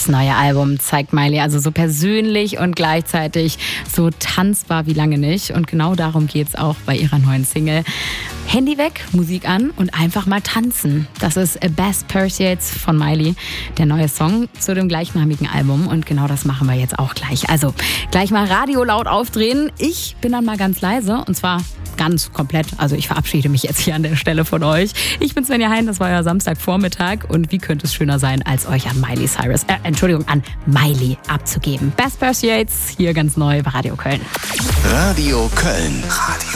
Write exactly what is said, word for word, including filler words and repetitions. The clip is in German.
Das neue Album zeigt Miley also so persönlich und gleichzeitig so tanzbar wie lange nicht. Und genau darum geht's auch bei ihrer neuen Single. Handy weg, Musik an und einfach mal tanzen. Das ist Best Pursuits von Miley, der neue Song zu dem gleichnamigen Album. Und genau das machen wir jetzt auch gleich. Also gleich mal Radio laut aufdrehen. Ich bin dann mal ganz leise und zwar ganz komplett. Also ich verabschiede mich jetzt hier an der Stelle von euch. Ich bin Svenja Hein, das war euer Samstagvormittag. Und wie könnte es schöner sein, als euch an Miley Cyrus, äh, Entschuldigung, an Miley abzugeben. Best Pursuits, hier ganz neu bei Radio Köln. Radio Köln. Radio